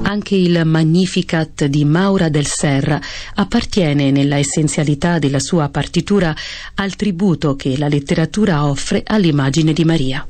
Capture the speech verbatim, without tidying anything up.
Anche il Magnificat di Maura del Serra appartiene nella essenzialità della sua partitura al tributo che la letteratura offre all'immagine di Maria.